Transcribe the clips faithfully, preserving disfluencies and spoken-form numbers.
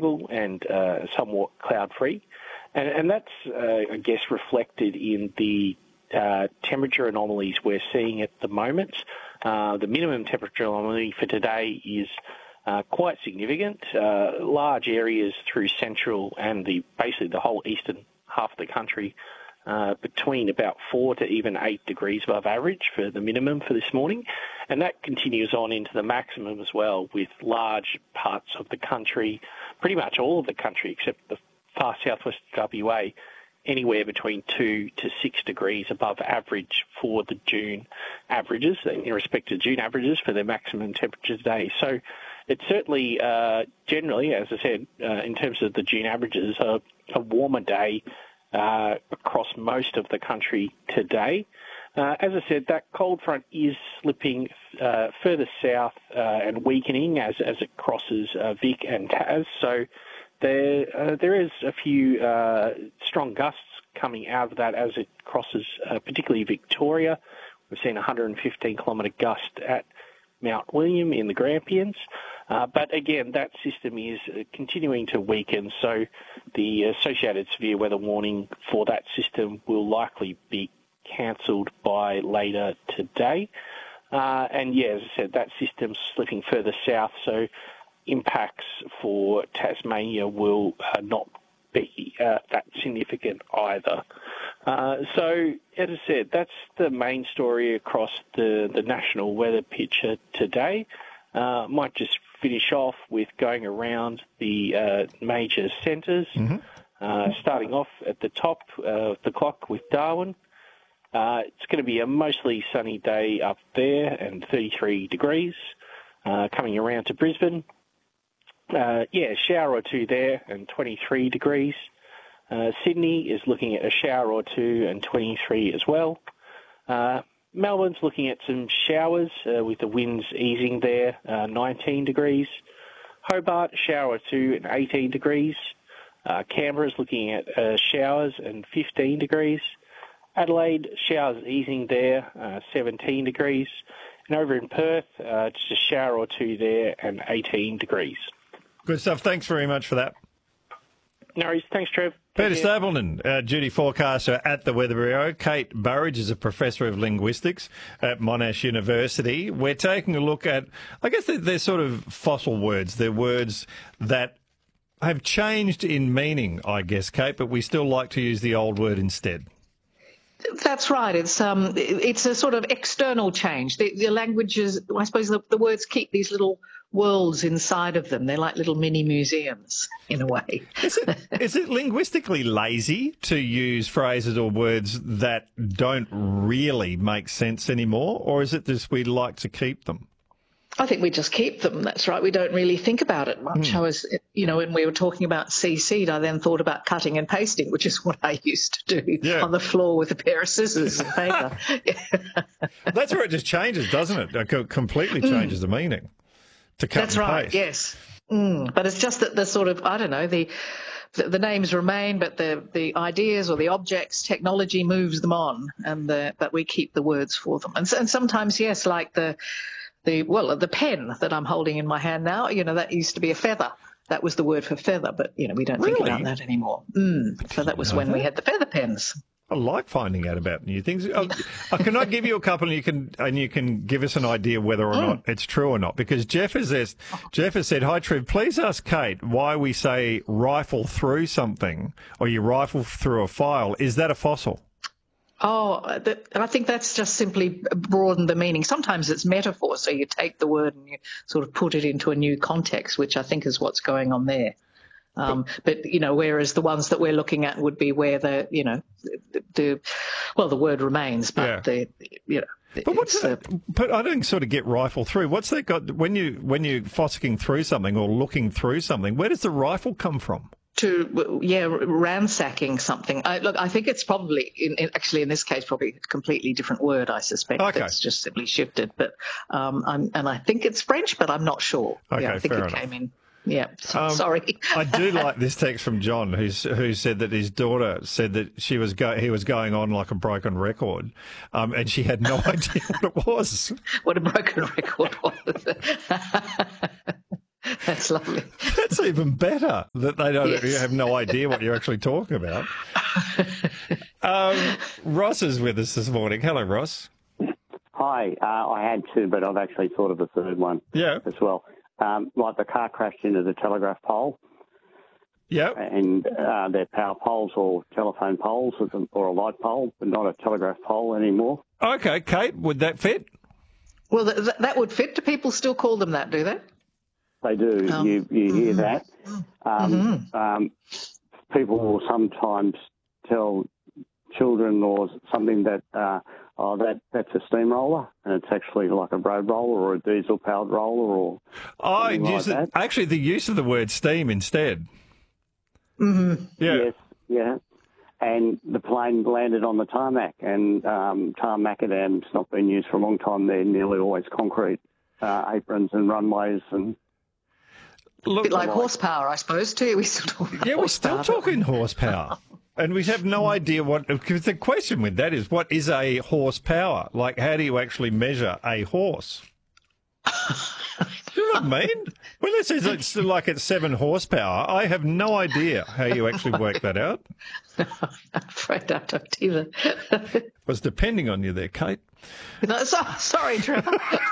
stable and uh, somewhat cloud-free. And, and that's, uh, I guess, reflected in the uh, temperature anomalies we're seeing at the moment. Uh, the minimum temperature anomaly for today is uh, quite significant. Uh, large areas through central and the basically the whole eastern half of the country uh, between about four to even eight degrees above average for the minimum for this morning. And that continues on into the maximum as well, with large parts of the country, pretty much all of the country except the far southwest W A, anywhere between two to six degrees above average for the June averages, in respect to June averages for their maximum temperature today. So it's certainly, uh, generally, as I said, uh, in terms of the June averages, a, a warmer day uh, across most of the country today. Uh, as I said, that cold front is slipping uh, further south uh, and weakening as, as it crosses uh, Vic and Tas. So there, uh, there is a few uh, strong gusts coming out of that as it crosses uh, particularly Victoria. We've seen a one hundred fifteen kilometre gust at Mount William in the Grampians. Uh, but again, that system is uh, continuing to weaken, so the associated severe weather warning for that system will likely be cancelled by later today. Uh, and yeah, as I said, that system's slipping further south, so impacts for Tasmania will uh, not be uh, that significant either. Uh, so, as I said, that's the main story across the, the national weather picture today. Uh, might just finish off with going around the uh, major centres, mm-hmm. uh, starting off at the top of the clock with Darwin. Uh, it's going to be a mostly sunny day up there and thirty-three degrees. Uh, coming around to Brisbane, uh, yeah, shower or two there and twenty-three degrees. Uh, Sydney is looking at a shower or two and twenty-three as well. Uh, Melbourne's looking at some showers uh, with the winds easing there, uh, nineteen degrees. Hobart, shower or two and eighteen degrees. Uh, Canberra's looking at uh, showers and fifteen degrees. Adelaide, showers easing there, uh, seventeen degrees. And over in Perth, uh, just a shower or two there and eighteen degrees. Good stuff. Thanks very much for that. No worries. Thanks, Trev. Peter Stapleton, uh, duty forecaster at the Weather Bureau. Kate Burridge is a professor of linguistics at Monash University. We're taking a look at, I guess they're, they're sort of fossil words. They're words that have changed in meaning, I guess, Kate, but we still like to use the old word instead. That's right. It's um, it's a sort of external change. The, the languages, I suppose, the, the words keep these little worlds inside of them. They're like little mini museums, in a way. Is it, is it linguistically lazy to use phrases or words that don't really make sense anymore, or is it just we like to keep them? I think we just keep them. That's right. We don't really think about it much. Mm. I was, you know, when we were talking about C C, I then thought about cutting and pasting, which is what I used to do yeah. on the floor with a pair of scissors and paper. That's where it just changes, doesn't it? It completely changes mm. the meaning to cut That's and right, paste. yes. Mm. But it's just that the sort of, I don't know, the the, the names remain, but the, the ideas or the objects, technology moves them on, and the, but we keep the words for them. And, and sometimes, yes, like the... The well, the pen that I'm holding in my hand now, you know, that used to be a feather. That was the word for feather, but, you know, we don't really? think about that anymore. Mm. So that was when that? we had the feather pens. I like finding out about new things. Oh, can I give you a couple and you can and you can give us an idea whether or mm. not it's true or not? Because Jeff has, asked, Jeff has said, hi, Trev, please ask Kate why we say rifle through something or you rifle through a file. Is that a fossil? Oh, I think that's just simply broadened the meaning. Sometimes it's metaphor, so you take the word and you sort of put it into a new context, which I think is what's going on there. Um, but, you know, whereas the ones that we're looking at would be where the, you know, the, the well, the word remains, but yeah. the, you know. But what's that? Uh, but I don't sort of get rifle through. What's that got when you when you're fossicking through something or looking through something? Where does the rifle come from? To, yeah, ransacking something. I, look, I think it's probably, in, in, actually in this case, probably a completely different word, I suspect. Okay. It's just simply shifted. But um, I'm, and I think it's French, but I'm not sure. Okay, yeah, I think fair it enough. came in. Yeah, so, um, sorry. I do like this text from John, who's, who said that his daughter said that she was go, he was going on like a broken record, um, and she had no idea what it was. What a broken record was. That's lovely. That's even better, that they don't Yes. you have no idea what you're actually talking about. Um, Ross is with us this morning. Hello, Ross. Hi, uh, I had two, but I've actually thought of a third one Yeah. as well. Um, like the car crashed into the telegraph pole, Yeah. and uh, they're power poles or telephone poles or a light pole, but not a telegraph pole anymore. Okay, Kate, would that fit? Well, th- th- that would fit. Do people still call them that, do they? They do. Um, you you hear mhm. that? Um, um, people will sometimes tell children or something that, uh, oh, that that's a steamroller, and it's actually like a road roller or a diesel-powered roller or Oh, something like use it, that. actually, the use of the word steam instead. Mm-hmm. Yeah. Yes, yeah. And the plane landed on the tarmac, and um, tarmac macadam's not been used for a long time. They're nearly always concrete uh, aprons and runways. And A Look, bit like horsepower, I suppose, too. We still talk about yeah, we're still horsepower. talking horsepower. And we have no idea what, because the question with that is, what is a horsepower? Like, how do you actually measure a horse? Do you know what I mean? When it says it's like it's seven horsepower, I have no idea how you actually work that out. I'm afraid I don't either. Was depending on you there, Kate. No, so, sorry, Trevor.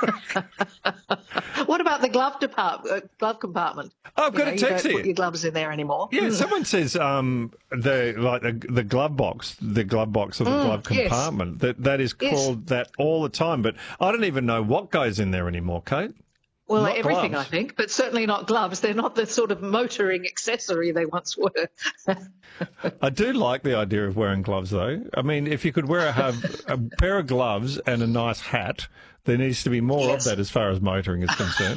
What about the glove department, uh, glove compartment? Oh, I've You got know, a you text don't here. put your gloves in there anymore. Yeah, someone says um, the like the, the glove box, the glove box or the glove yes. compartment. That that is Yes. called that all the time. But I don't even know what goes in there anymore, Kate. Well, Not everything, gloves. I think, but certainly not gloves. They're not the sort of motoring accessory they once were. I do like the idea of wearing gloves, though. I mean, if you could wear a, have a pair of gloves and a nice hat, there needs to be more Yes. of that as far as motoring is concerned.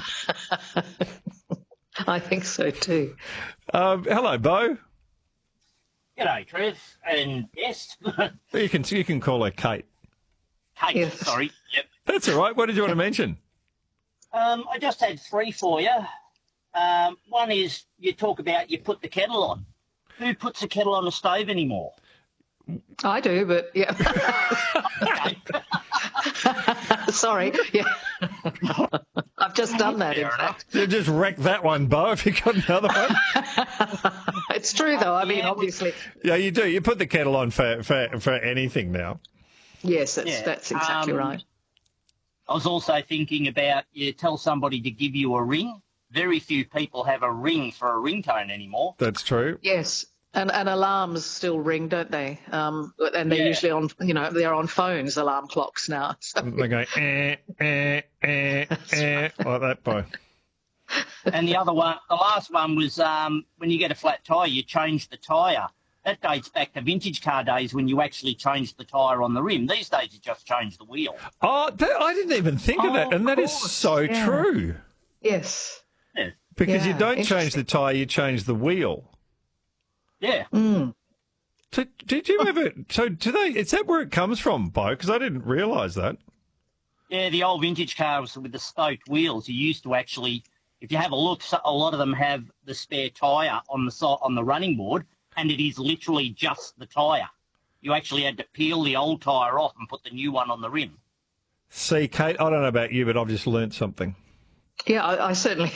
I think so too. um, hello, Bo. G'day, Trev, and yes, You can you can call her Kate. Kate, Yes. sorry. Yep. That's all right. What did you want to mention? Um, I just had three for you. Um, one is you talk about you put the kettle on. Who puts a kettle on a stove anymore? I do, but yeah. Okay. Sorry. Yeah. I've just done that, in Fair enough. fact. You just wrecked that one, Bo. If you got another one. It's true, though. I mean, Yeah, obviously. Yeah, you do. You put the kettle on for for, for anything now. Yes, that's, Yeah, that's exactly um, right. I was also thinking about you tell somebody to give you a ring. Very few people have a ring for a ringtone anymore. That's true. Yes. And, and alarms still ring, don't they? Um, and they're Yeah. usually on, you know, they're on phones, alarm clocks now. So, They go eh eh eh eh like that, Bo. And the other one, the last one was um, when you get a flat tyre, you change the tyre. That dates back to vintage car days when you actually changed the tyre on the rim. These days you just change the wheel. Oh, that, I didn't even think of Oh, that, and of that is course, so yeah. true. yes. Yeah. Because you Yeah, don't change the interesting. tyre, you change the wheel. Yeah. Mm. So, did you ever? So, do they? Is that where it comes from, Bo? Because I didn't realise that. Yeah, the old vintage cars with the spoked wheels, you used to actually, if you have a look, so- a lot of them have the spare tyre on the so- on the running board, and it is literally just the tyre. You actually had to peel the old tyre off and put the new one on the rim. See, Kate, I don't know about you, but I've just learnt something. Yeah, I, I certainly.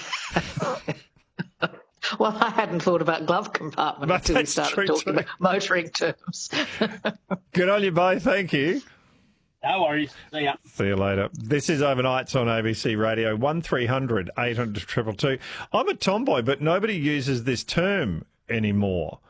Well, I hadn't thought about glove compartment But until we that's started true talking too. about motoring terms. Good on you, Bo. Thank you. No worries. See ya. See you later. This is Overnights on A B C Radio, one three hundred eight hundred two two two. I'm a tomboy, but nobody uses this term anymore.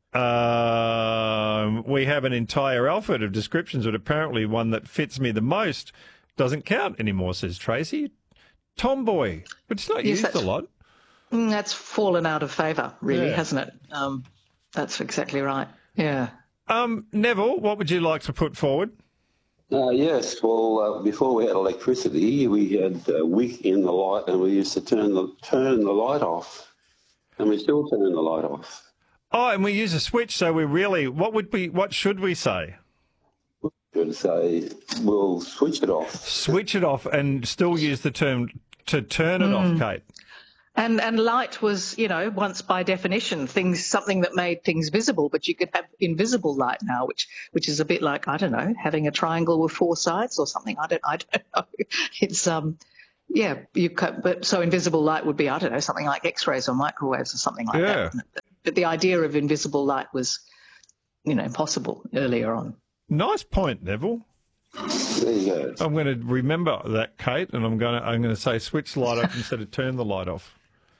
Um, we have an entire alphabet of descriptions, but apparently one that fits me the most doesn't count anymore, says Tracy. Tomboy, but it's not Yes, used a that's- lot. Mm, that's fallen out of favour, really, Yeah. hasn't it? Um, that's exactly right. Yeah. Um, Neville, what would you like to put forward? Uh, yes, well, uh, before we had electricity, we had a wick in the light, and we used to turn the turn the light off, and we still turn the light off. Oh, and we use a switch, so we really, what would we, what should we say? Should say we'll switch it off. Switch it off and still use the term to turn it off, Kate. And and light was, you know, once by definition, things something that made things visible, but you could have invisible light now, which which is a bit like, I don't know, having a triangle with four sides or something. I don't I don't know. It's um yeah, you could, but so invisible light would be, I don't know, something like X-rays or microwaves or something like Yeah. that. But the idea of invisible light was, you know, possible earlier on. Nice point, Neville. There you go. I'm going to remember that, Kate, and I'm going to I'm going to say switch the light off instead of turn the light off.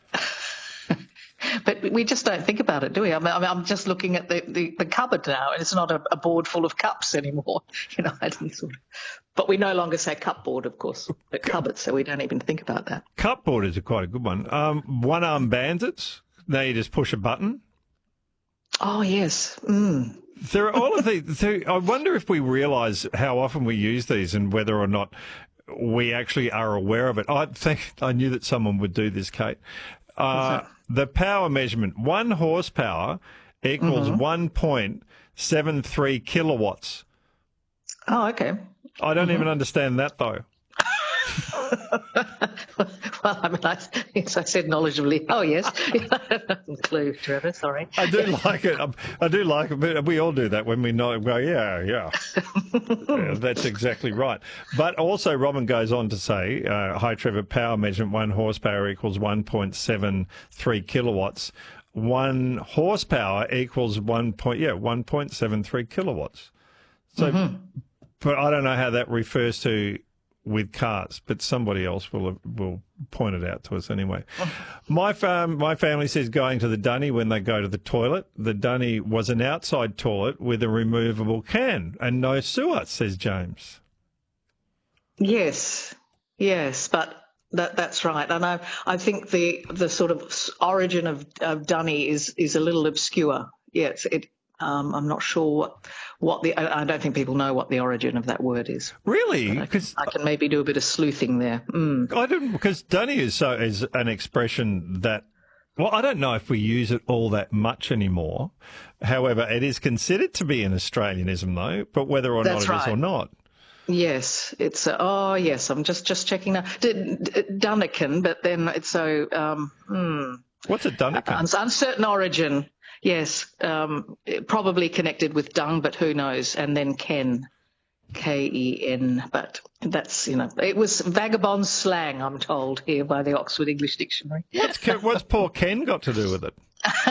But we just don't think about it, do we? I mean, I mean, I'm just looking at the, the, the cupboard now, and it's not a, a board full of cups anymore. You know, I didn't sort of, but we no longer say cupboard, of course, but cupboard, so we don't even think about that. Cupboard is a quite a good one. Um, one-arm bandits. Now you just push a button. Oh, yes. Mm. There are all of these. There, I wonder if we realise how often we use these and whether or not we actually are aware of it. I think I knew that someone would do this, Kate. Uh, the power measurement, one horsepower equals Mm-hmm. one point seven three kilowatts. Oh, okay. I don't Mm-hmm. even understand that, though. Well, I mean, I, yes, I said knowledgeably. Oh, yes. Clue, Trevor, sorry. I do like it. I do like it. But we all do that when we know. Go, yeah, yeah. Yeah, that's exactly right. But also, Robin goes on to say, uh, "Hi, Trevor. Power measurement: one horsepower equals one point seven three kilowatts. One horsepower equals one point yeah one point seven three kilowatts. So, Mm-hmm. but I don't know how that refers to with cars, but somebody else will will point it out to us anyway. My fam, my family says going to the dunny when they go to the toilet. The dunny was an outside toilet with a removable can and no sewer, says James. Yes, yes, but that that's right. And I I think the the sort of origin of, of dunny is is a little obscure. Yes, it. Um, I'm not sure what, what the. I, I don't think people know what the origin of that word is. Really? I can, Because I can maybe do a bit of sleuthing there. Mm. I don't. Because dunny is so is an expression that. Well, I don't know if we use it all that much anymore. However, it is considered to be an Australianism, though. But whether or That's not it is right. or not. Yes, it's uh, oh yes. I'm just just checking now. D- D- Dunnikin, but then it's so um, hmm, What's a dunnikin? un- uncertain origin. Yes, um, probably connected with dung, but who knows? And then Ken, K E N. But that's, you know, it was vagabond slang, I'm told, here by the Oxford English Dictionary. What's, Ken, what's poor Ken got to do with it?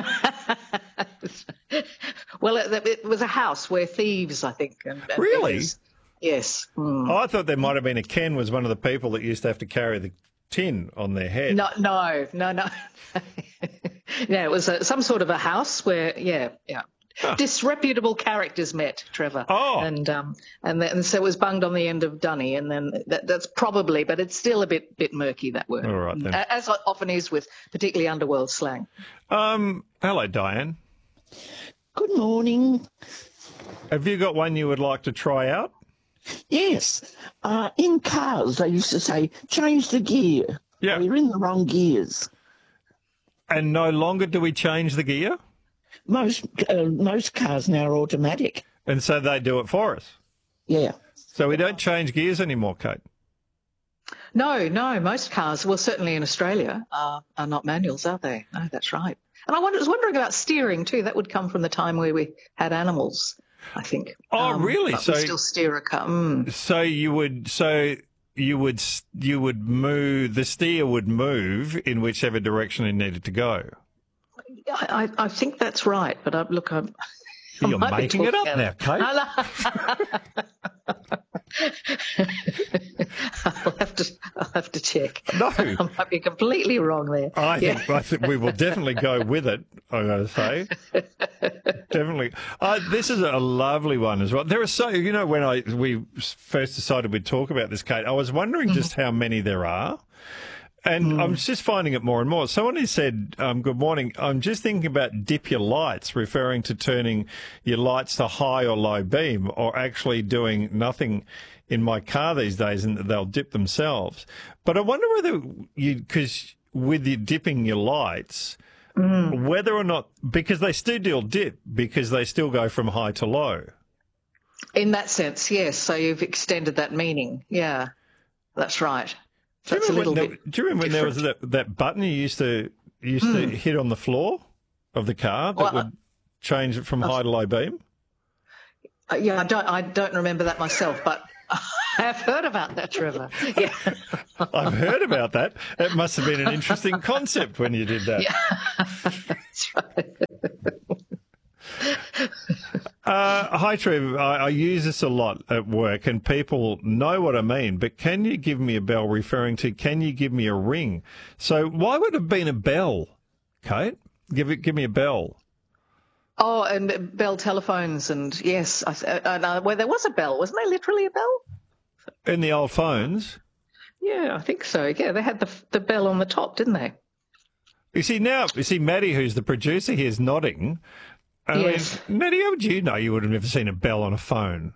Well, it, it was a house where thieves, I think. And, and Really? beggars- Yes. Mm. Oh, I thought there might have been a Ken was one of the people that used to have to carry the tin on their head. No, no, no, no. Yeah, it was a, some sort of a house where, yeah, yeah. Huh. Disreputable characters met, Trevor. Oh. And um, and, then, and so it was bunged on the end of dunny, and then that, that's probably, but it's still a bit bit murky, that word. All right, then. A- As often is with particularly underworld slang. Um, hello, Diane. Good morning. Have you got one you would like to try out? Yes, uh, in cars they used to say, change the gear. Yeah. Or you're in the wrong gears. And no longer do we change the gear? Most uh, most cars now are automatic. And so they do it for us. Yeah. So we don't change gears anymore, Kate. No, no, most cars, well, certainly in Australia, are, are not manuals, are they? No, that's right. And I wonder, was wondering about steering too. That would come from the time where we had animals, I think. Oh, really? But So- we still steer a car. Mm. So you would so you would you would move the steer would move in whichever direction it needed to go. I, I I think that's right, but I, look, I'm. I You're might be making it up talking now, Kate. I'll have to. I'll have to check. No. I might be completely wrong there. I Yeah. think I think we will definitely go with it. I'm going to say definitely. Uh, this is a lovely one as well. There are so you know when I we first decided we'd talk about this, Kate. I was wondering just how many there are. And I'm just finding it more and more. Someone has said, um, good morning, I'm just thinking about dip your lights, referring to turning your lights to high or low beam, or actually doing nothing in my car these days and they'll dip themselves. But I wonder whether you, because with you dipping your lights, whether or not, because they still dip, because they still go from high to low. In that sense, yes. So you've extended that meaning. Yeah, that's right. Do you That's a remember, little when, bit. there, do you remember when there was that, that button you used to you used to hit on the floor of the car that Well, would change it from high to low beam? Uh, yeah, I don't. I don't remember that myself, but I've heard about that, Trevor. Yeah. I've heard about that. It must have been an interesting concept when you did that. Yeah. That's right. Uh, hi, Trev. I, I use this a lot at work, and people know what I mean. But can you give me a bell? Referring to can you give me a ring? So why would it have been a bell, Kate? Give it. Give me a bell. Oh, and bell telephones, and yes, I, I, I, well, there was a bell, wasn't there? Literally a bell. In the old phones. Yeah, I think so. Yeah, they had the the bell on the top, didn't they? You see now. You see, Maddie, who's the producer here, is nodding. I Yes. mean, Maddie, how would you know you would have never seen a bell on a phone?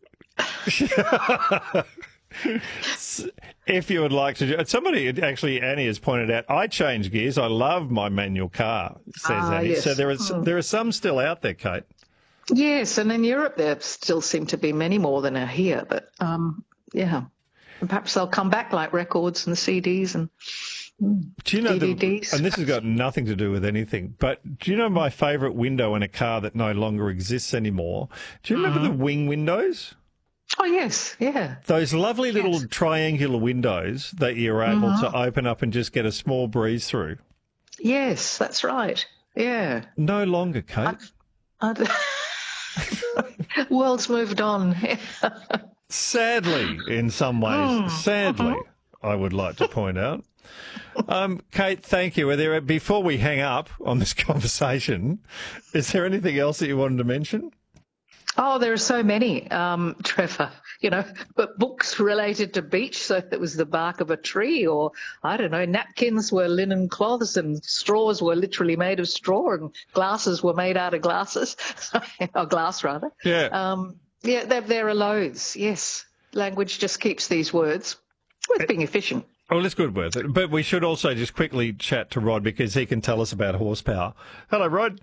If you would like to do somebody actually, Annie has pointed out, I change gears. I love my manual car, says Ah, Annie. yes. So there is Mm. there are some still out there, Kate. Yes, and in Europe there still seem to be many more than are here. But um, yeah, and perhaps they'll come back like records and C Ds and Do you know D V the, Ds. and this has got nothing to do with anything, but do you know my favourite window in a car that no longer exists anymore? Do you remember Mm-hmm. the wing windows? Oh yes, yeah. Those lovely little triangular windows that you're able Mm-hmm. to open up and just get a small breeze through. Yes, that's right. Yeah. No longer, Kate. I'd- World's moved on. Sadly, in some ways, Mm, sadly, uh-huh. I would like to point out. Um, Kate, thank you. Are there, before we hang up on this conversation, is there anything else that you wanted to mention? Oh, there are so many, um, Trevor. You know, but books related to beach, so that was the bark of a tree, or I don't know, napkins were linen cloths, and straws were literally made of straw, and glasses were made out of glasses, or glass rather. Yeah. Um, yeah, there, there are loads. Yes, language just keeps these words with being efficient. Well, it's good with it. But we should also just quickly chat to Rod because he can tell us about horsepower. Hello, Rod.